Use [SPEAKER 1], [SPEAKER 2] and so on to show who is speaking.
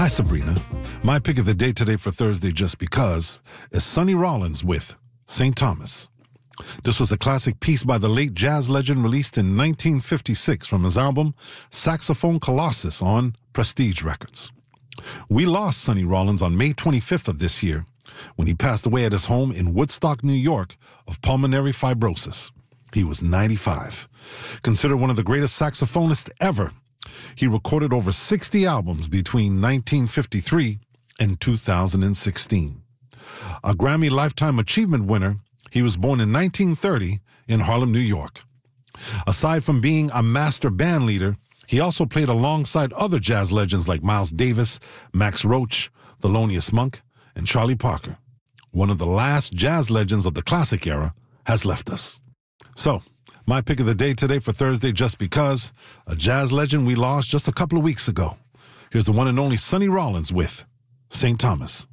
[SPEAKER 1] Hi, Sabrina. My pick of the day today for Thursday, just because, is Sonny Rollins with St. Thomas. This was a classic piece by the late jazz legend released in 1956 from his album Saxophone Colossus on Prestige Records. We lost Sonny Rollins on May 25th of this year when he passed away at his home in Woodstock, New York, of pulmonary fibrosis. He was 95. Considered one of the greatest saxophonists ever, he recorded over 60 albums between 1953 and 2016. A Grammy Lifetime Achievement winner, he was born in 1930 in Harlem, New York. Aside from being a master band leader, he also played alongside other jazz legends like Miles Davis, Max Roach, Thelonious Monk, and Charlie Parker. One of the last jazz legends of the classic era has left us. So, my pick of the day today for Thursday, just because, a jazz legend we lost just a couple of weeks ago. Here's the one and only Sonny Rollins with St. Thomas.